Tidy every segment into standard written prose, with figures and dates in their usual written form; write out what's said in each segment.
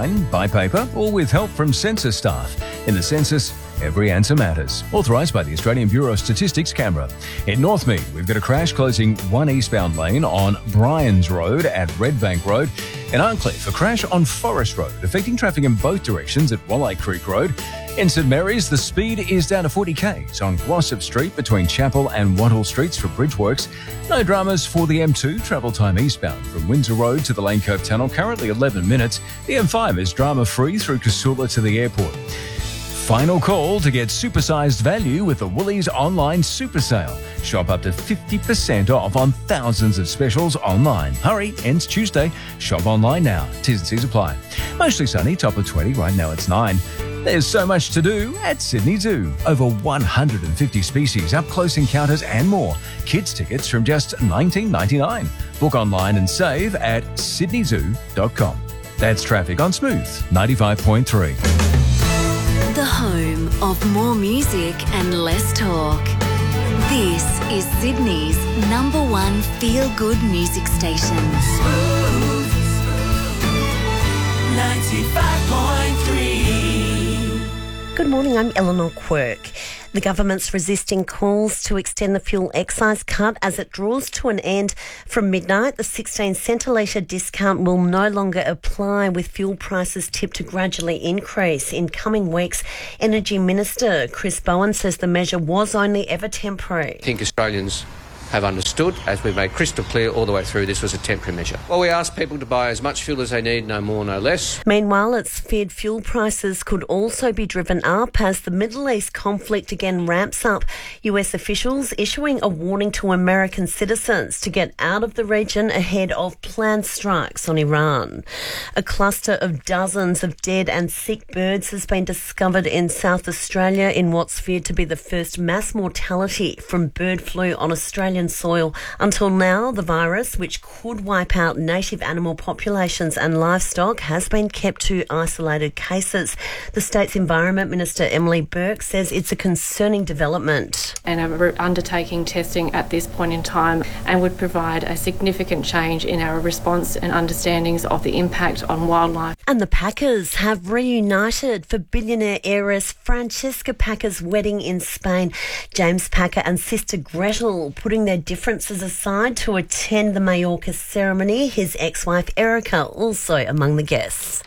online, by paper, or with help from census staff. In the census, every answer matters. Authorised by the Australian Bureau of Statistics, Canberra. In Northmead, we've got a crash closing one eastbound lane on Bryans Road at Redbank Road. In Arncliffe, a crash on Forest Road, affecting traffic in both directions at Walleye Creek Road. In St Mary's, the speed is down to 40 k's on Glossop Street between Chapel and Wattle Streets for bridge works. No dramas for the M2, travel time eastbound from Windsor Road to the Lane Cove Tunnel, currently 11 minutes. The M5 is drama-free through Casula to the airport. Final call to get supersized value with the Woolies online super sale. Shop up to 50% off on thousands of specials online. Hurry, ends Tuesday. Shop online now. T's and C's apply. Mostly sunny, top of 20. Right now it's 9. There's so much to do at Sydney Zoo. Over 150 species, up-close encounters and more. Kids tickets from just $19.99. Book online and save at sydneyzoo.com. That's traffic on Smooth 95.3. The home of more music and less talk. This is Sydney's #1 feel-good music station. Smooth 95.3. Good morning, I'm Eleanor Quirk. The government's resisting calls to extend the fuel excise cut as it draws to an end. From midnight, the 16-cent a litre discount will no longer apply, with fuel prices tipped to gradually increase in coming weeks. Energy Minister Chris Bowen says the measure was only ever temporary. I think Australians have understood, as we've made crystal clear all the way through, this was a temporary measure. Well, we asked people to buy as much fuel as they need, no more, no less. Meanwhile, it's feared fuel prices could also be driven up as the Middle East conflict again ramps up. US officials issuing a warning to American citizens to get out of the region ahead of planned strikes on Iran. A cluster of dozens of dead and sick birds has been discovered in South Australia in what's feared to be the first mass mortality from bird flu on Australian soil. Until now, the virus, which could wipe out native animal populations and livestock, has been kept to isolated cases. The state's Environment Minister Emily Burke says it's a concerning development. And we're undertaking testing at this point in time and would provide a significant change in our response and understandings of the impact on wildlife. And the Packers have reunited for billionaire heiress Francesca Packer's wedding in Spain. James Packer and sister Gretel putting their differences aside to attend the Mallorca ceremony. His ex-wife Erica also among the guests.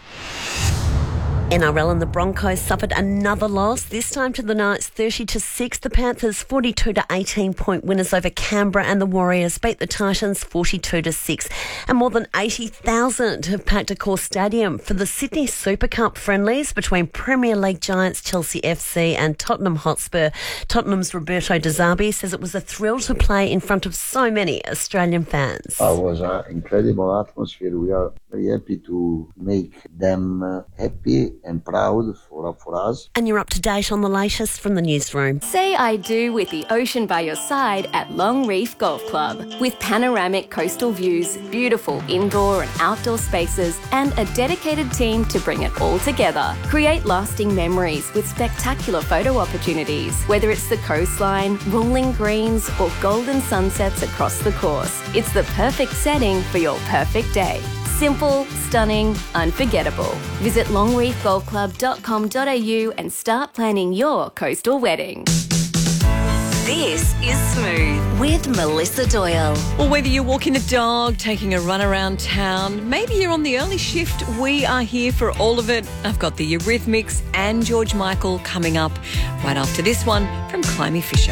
NRL and the Broncos suffered another loss, this time to the Knights 30-6. The Panthers 42-18 winners over Canberra, and the Warriors beat the Titans 42-6. And more than 80,000 have packed Accor Stadium for the Sydney Super Cup friendlies between Premier League giants Chelsea FC and Tottenham Hotspur. Tottenham's Roberto De Zerbi says it was a thrill to play in front of so many Australian fans. It was an incredible atmosphere. We are very happy to make them happy and proud for us. And you're up to date on the latest from the newsroom. Say I do with the ocean by your side at Long Reef Golf Club. With panoramic coastal views, beautiful indoor and outdoor spaces, and a dedicated team to bring it all together. Create lasting memories with spectacular photo opportunities, whether it's the coastline, rolling greens, or golden sunsets across the course. It's the perfect setting for your perfect day. Simple, stunning, unforgettable. Visit longreefgolfclub.com.au and start planning your coastal wedding. This is Smooth with Melissa Doyle. Or whether you're walking the dog, taking a run around town, maybe you're on the early shift, we are here for all of it. I've got the Eurythmics and George Michael coming up right after this one from Climie Fisher.